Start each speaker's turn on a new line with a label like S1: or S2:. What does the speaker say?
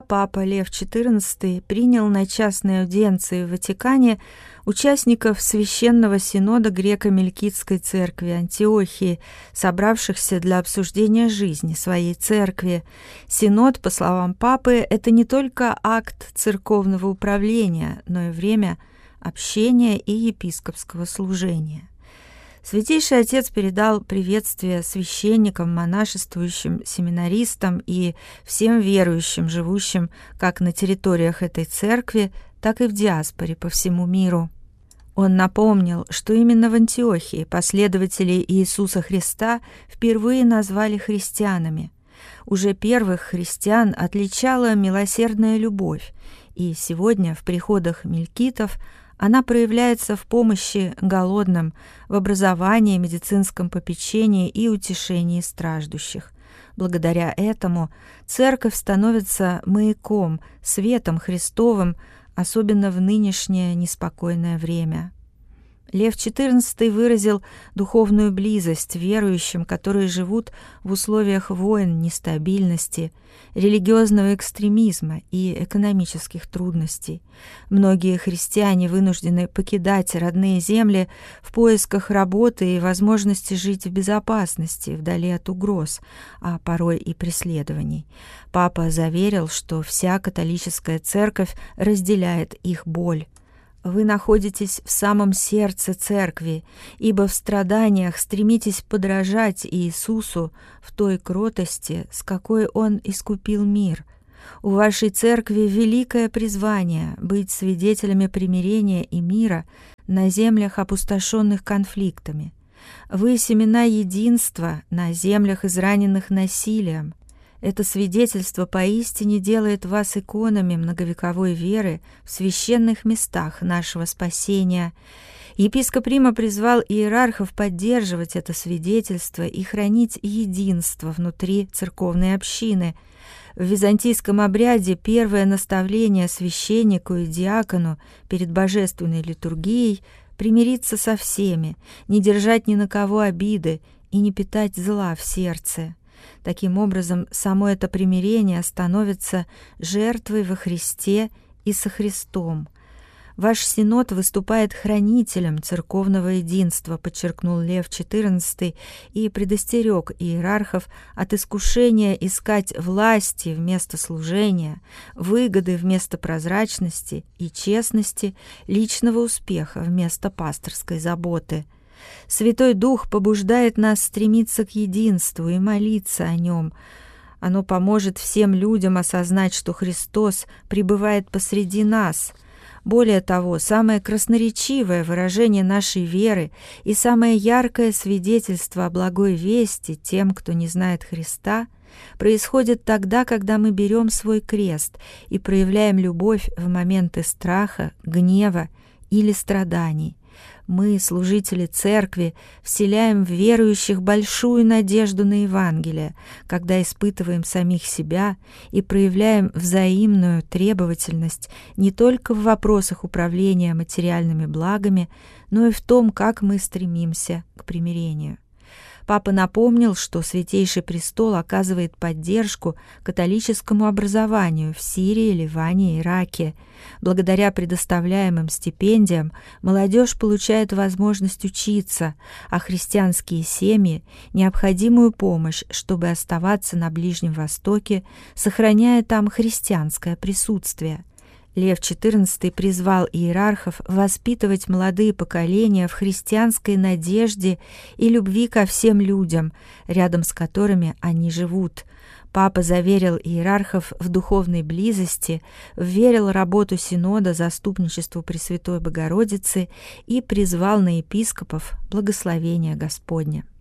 S1: Папа Лев XIV принял на частной аудиенции в Ватикане участников Священного Синода Греко-Мелкитской Церкви Антиохии, собравшихся для обсуждения жизни своей церкви. Синод, по словам Папы, это не только акт церковного управления, но и время общения и епископского служения. Святейший Отец передал приветствие священникам, монашествующим, семинаристам и всем верующим, живущим как на территориях этой церкви, так и в диаспоре по всему миру. Он напомнил, что именно в Антиохии последователи Иисуса Христа впервые назвали христианами. Уже первых христиан отличала милосердная любовь, и сегодня в приходах мелкитов она проявляется в помощи голодным, в образовании, медицинском попечении и утешении страждущих. Благодаря этому церковь становится маяком, светом Христовым, особенно в нынешнее неспокойное время. Лев XIV выразил духовную близость верующим, которые живут в условиях войн, нестабильности, религиозного экстремизма и экономических трудностей. Многие христиане вынуждены покидать родные земли в поисках работы и возможности жить в безопасности, вдали от угроз, а порой и преследований. Папа заверил, что вся католическая церковь разделяет их боль. Вы находитесь в самом сердце церкви, ибо в страданиях стремитесь подражать Иисусу в той кротости, с какой Он искупил мир. У вашей церкви великое призвание быть свидетелями примирения и мира на землях, опустошенных конфликтами. Вы семена единства на землях, израненных насилием. Это свидетельство поистине делает вас иконами многовековой веры в священных местах нашего спасения. Епископ Рима призвал иерархов поддерживать это свидетельство и хранить единство внутри церковной общины. В византийском обряде первое наставление священнику и диакону перед божественной литургией — примириться со всеми, не держать ни на кого обиды и не питать зла в сердце. Таким образом, само это примирение становится жертвой во Христе и со Христом. Ваш синод выступает хранителем церковного единства, подчеркнул Лев XIV и предостерег иерархов от искушения искать власти вместо служения, выгоды вместо прозрачности и честности, личного успеха вместо пасторской заботы. Святой Дух побуждает нас стремиться к единству и молиться о нем. Оно поможет всем людям осознать, что Христос пребывает посреди нас. Более того, самое красноречивое выражение нашей веры и самое яркое свидетельство о благой вести тем, кто не знает Христа, происходит тогда, когда мы берем свой крест и проявляем любовь в моменты страха, гнева или страданий. Мы, служители церкви, вселяем в верующих большую надежду на Евангелие, когда испытываем самих себя и проявляем взаимную требовательность не только в вопросах управления материальными благами, но и в том, как мы стремимся к примирению. Папа напомнил, что Святейший Престол оказывает поддержку католическому образованию в Сирии, Ливане и Ираке. Благодаря предоставляемым стипендиям молодежь получает возможность учиться, а христианские семьи – необходимую помощь, чтобы оставаться на Ближнем Востоке, сохраняя там христианское присутствие. Лев XIV призвал иерархов воспитывать молодые поколения в христианской надежде и любви ко всем людям, рядом с которыми они живут. Папа заверил иерархов в духовной близости, вверил работу Синода заступничеству Пресвятой Богородицы и призвал на епископов благословения Господня.